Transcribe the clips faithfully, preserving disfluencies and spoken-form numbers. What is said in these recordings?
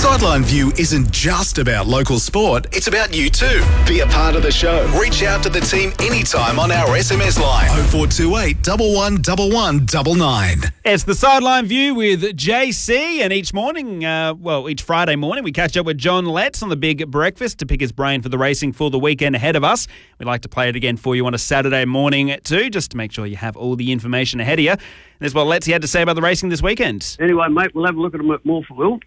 Sideline View isn't just about local sport, it's about you too. Be a part of the show. Reach out to the team anytime on our S M S line oh four two eight, one one one one nine nine. It's the Sideline View with J C, and each morning, uh, well, each Friday morning, we catch up with John Letts on the Big Breakfast to pick his brain for the racing for the weekend ahead of us. We'd like to play it again for you on a Saturday morning too, just to make sure you have all the information ahead of you. And this is what Letts had to say about the racing this weekend. Anyway, mate, we'll have a look at them at Morpheville.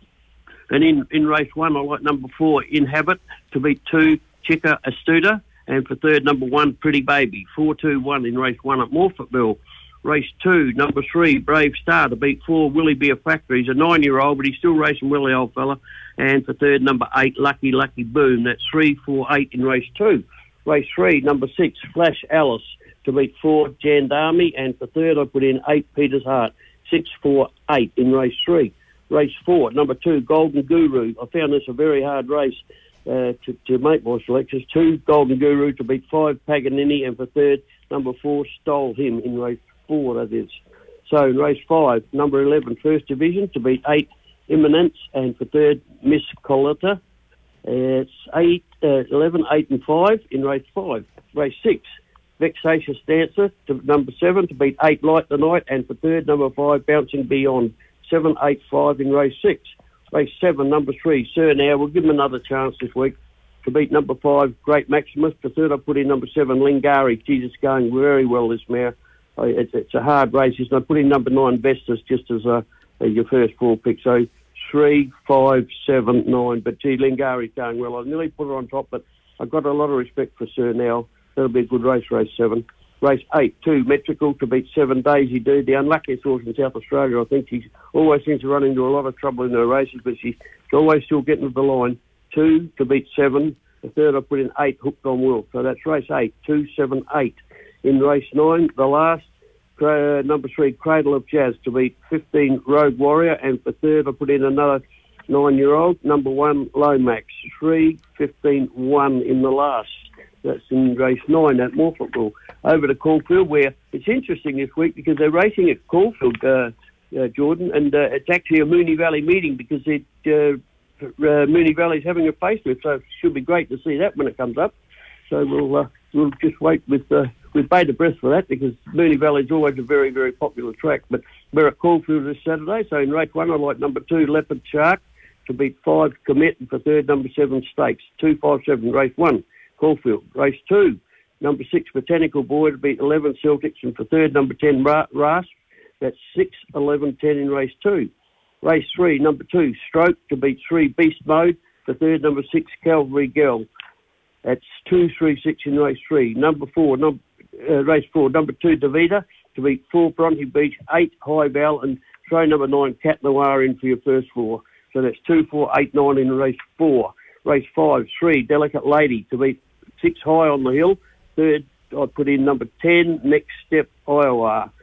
And in, in race one, I like number four, Inhabit, to beat two, Chica Astuta. And for third, number one, Pretty Baby, four two one in race one at Morpheville. Race two, number three, Brave Star, to beat four, Willie Beer Factory. He's a nine-year-old, but he's still racing well, the old fella. And for third, number eight, Lucky Lucky Boom. That's three four eight in race two. Race three, number six, Flash Alice, to beat four, Jandarmy. And for third, I put in eight, Peter's Heart, six four eight in race three. Race four, number two, Golden Guru. I found this a very hard race uh, to, to make my selections. Two, Golden Guru, to beat five, Paganini. And for third, number four, Stole Him in race four, that is. So in race five, number eleven, First Division, to beat eight, Imminence. And for third, Miss Coletta. Uh, it's eight, uh, eleven, eight and five in race five. Race six, Vexatious Dancer, to number seven, to beat eight, Light the Night. And for third, number five, Bouncing Beyond. seven eight five in race six. Race seven, number three, Sir Now. We'll give him another chance this week to beat number five, Great Maximus. For third, I put in number seven, Lingari. She's just going very well, this mare. It's, it's a hard race. And I put in number nine, Vestas, just as uh, your first four pick. So three, five, seven, nine. But gee, Lingari's going well. I nearly put her on top, but I've got a lot of respect for Sir Now. That'll be a good race, race seven. Race eight, two, Metrical, to beat seven, Daisy Do, the unluckiest horse in South Australia. I think she always seems to run into a lot of trouble in her races, but she's always still getting to the line. Two, to beat seven. The third, I put in eight, Hooked on Will. So that's race eight, two, seven, eight. In race nine, the last, uh, number three, Cradle of Jazz, to beat fifteen, Road Warrior. And for third, I put in another nine-year-old, number one, Lomax. Three, fifteen, one in the last. That's in race nine at Morpheville. Over to Caulfield, where it's interesting this week because they're racing at Caulfield, uh, uh, Jordan, and uh, it's actually a Moonee Valley meeting because it, uh, uh, Moonee Valley's having a facelift, so it should be great to see that when it comes up. So we'll uh, we'll just wait with uh, with bated breath for that because Moonee Valley's always a very, very popular track. But we're at Caulfield this Saturday, so in race one, I like number two, Leopard Shark, to beat five, Commit, and for third, number seven, Stakes. Two, five, seven, race one. Caulfield. Race two, number six, Botanical Boy, to beat eleven, Celtics, and for third, number ten, Rasp. That's six, eleven, ten in race two. Race three, number two, Stroke, to beat three, Beast Mode. For third, number six, Calvary Girl. That's two, three, six in race three. Number four, num- uh, race four, number two, Davida, to beat four, Bronte Beach, eight, High Val, and throw number nine, Cat Noir in for your first four. So that's two, four, eight, nine in race four. Race five, three, Delicate Lady, to beat six, High on the Hill. Third, I put in number ten, Next Step, Iowa.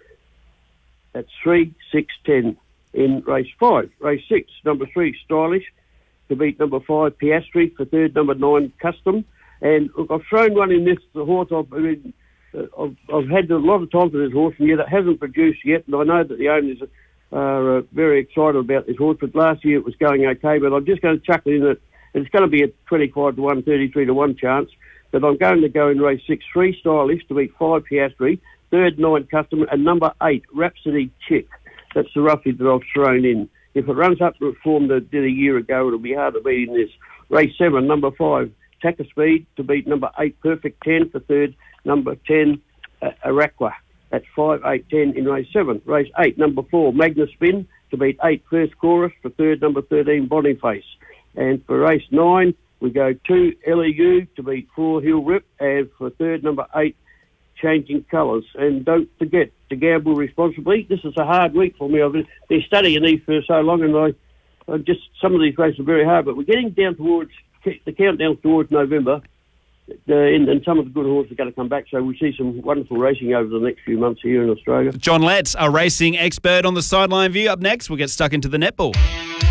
That's three, six, ten in race five. Race six, number three, Stylish, to beat number five, Piastri. For third, number nine, Custom. And look, I've thrown one in this the horse. I've, I mean, uh, I've, I've had a lot of time for this horse, and yet it hasn't produced yet. And I know that the owners are uh, very excited about this horse. But last year it was going okay. But I'm just going to chuck it in that it's going to be a twenty-five to one, thirty-three to one chance. But I'm going to go in race six, three, Stylish, to beat five, Piastri. Third, nine, Custom, and number eight, Rhapsody Chick. That's the roughie that I've thrown in. If it runs up to the form that it did a year ago, it'll be hard to beat in this. Race seven, number five, Tacker Speed, to beat number eight, Perfect ten. For third, number ten, uh, Araqua. That's five, eight, ten in race seven. Race eight, number four, Magna Spin, to beat eight, First Chorus. For third, number thirteen, Boniface. And for race nine, we go two, L E U, to beat four, Hill Rip. And for third, number eight, Changing Colours. And don't forget to gamble responsibly. This is a hard week for me. I've been, been studying these for so long, and I, I just some of these races are very hard. But we're getting down towards the countdown towards November, uh, and, and some of the good horses are going to come back. So we see some wonderful racing over the next few months here in Australia. John Letts, a racing expert on the Sideline View. Up next, we'll get stuck into the netball.